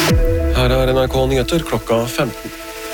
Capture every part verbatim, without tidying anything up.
Her er N R K Nyheter klokka femten.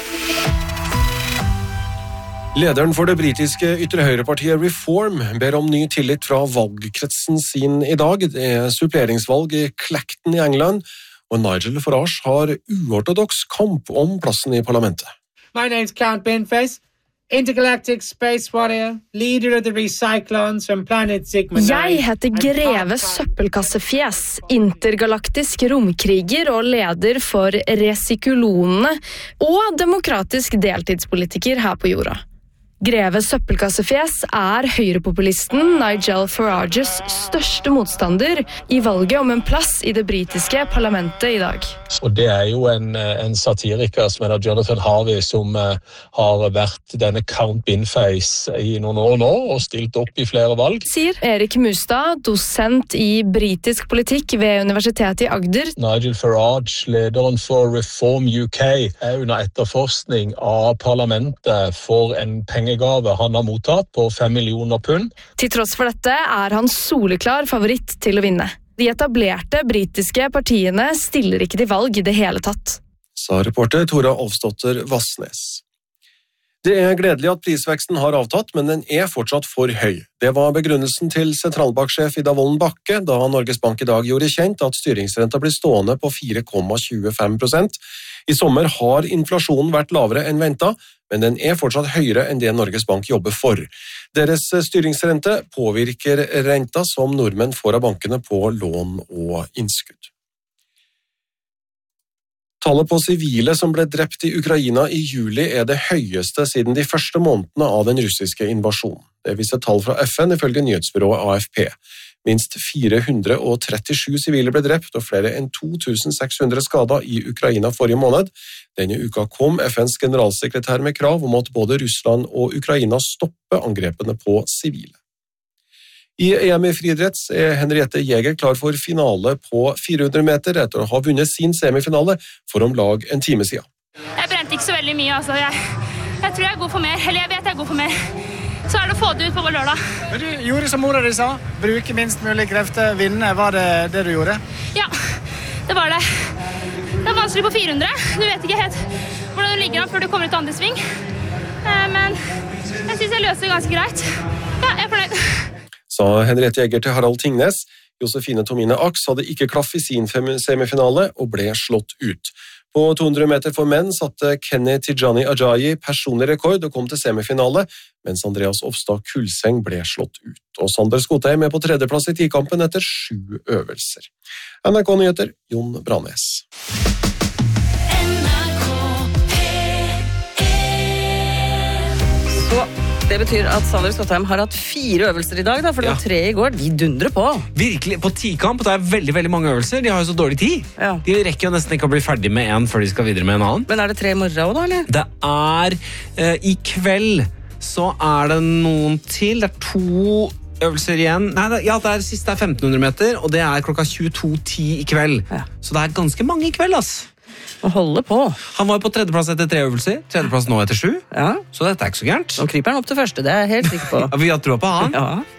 Lederen for det britiske ytre høyrepartiet Reform ber om ny tillit fra valgkretsen sin i dag. Det er suppleringsvalg i Clacton i England, og Nigel Farage har uortodoks kamp om plassen i parlamentet. My name's Count Binface, intergalactic space warrior, leader of the Recyclons from planet Sigma nine. Jeg heter Greve Søppelkassefjes, intergalaktisk romkriger og leder for Recyklonene og demokratisk deltidspolitiker her på jorda. Greve Søppelkassefjes er høyrepopulisten Nigel Farages største motstander i valget om en plass i det britiske parlamentet i dag. Og det er jo en, en satiriker som heter Jonathan Harvey, som uh, har vært denne Count Binface i noen år nå og stilt opp i flere valg. Sier Erik Mustad, dosent i britisk politikk ved Universitetet i Agder. Nigel Farage, lederen for Reform U K, er under etterforskning av parlamentet for en pengegave han har mottatt på fem millioner pund. Til tross for dette er han soleklar favoritt til å vinne. De etablerte britiske partiene stiller ikke til valg i det hele tatt. Sa reporter Tora Alfsdotter Vassnes. Det er gledelig at prisveksten har avtatt, men den er fortsatt for høy. Det var begrunnelsen til sentralbanksjef Ida Wolden Bakke da Norges Bank i dag gjorde kjent at styringsrenta blir stående på fire komma tjuefem prosent. I sommer har inflasjonen vært lavere enn ventet, men den er fortsatt høyere enn det Norges Bank jobber for. Deres styringsrente påvirker renta som nordmenn får av bankene på lån og innskudd. Tallet på sivile som ble drept i Ukraina i juli er det høyeste siden de første månedene av den russiske invasjonen. Det viser tall fra F N ifølge nyhetsbyrået A F P. Minst fire hundre trettisju sivile ble drept og flere enn to tusen seks hundre skadet i Ukraina forrige måned. Denne uka kom F N's generalsekretær med krav om at både Russland og Ukraina stopper angrepene på sivile. I E M i friidrett er Henriette Jäger klar for finale på fire hundre meter etter å ha vunnet sin semifinale for om lag en time siden. Jeg brente ikke så veldig mye, altså. Jeg, jeg tror jeg er god for mer, eller jeg vet jeg er god for mer. Så er det å få det ut på vår lørdag. Men du gjorde som mora di sa, bruke minst mulig krefter, vinne, var det det du gjorde? Ja, det var det. Det er vanskelig på fire hundre. Du vet ikke helt hvordan du ligger an før du kommer ut andre sving. Men jeg synes jeg løser det ganske greit. Ja, jeg er fornøyd. Sa Henriette Jäger til Harald Tingnes. Josefine Tomine Aks hadde ikke klaff i sin semifinale og ble slått ut. På to hundre meter for menn satte Kenny Tijani Ajayi personlig rekord og kom til semifinale, mens Andreas Ofstad Kulseng ble slått ut. Og Sander Skotheim er på tredjeplass i tikampen etter sju øvelser. N R K Nyheter, Jon Branes. Så det betyr at Sander Skotheim har hatt fire øvelser i dag, da, for det var tre i går. De dundrer på. Virkelig, på tikamp, det er veldig, veldig mange øvelser. De har jo så dårlig tid. Ja. De rekker jo nesten ikke å bli ferdig med en før de skal videre med en annen. Men er det tre i morgen også, da, eller? Det er, eh, i kveld så er det noen til. Det er to øvelser igjen. Nei, det, ja, det er siste er femten hundre meter, og det er klokka tjueto ti i kveld. Ja. Så det er ganske mange i kveld, ass. Å holde på. Han var på tredjeplass etter tre øvelser, tredjeplass nå etter sju. Ja. Så dette er ikke så gærent. Nå kryper han opp til første, det er jeg helt sikker på. Ja, vi har tro på han. Ja.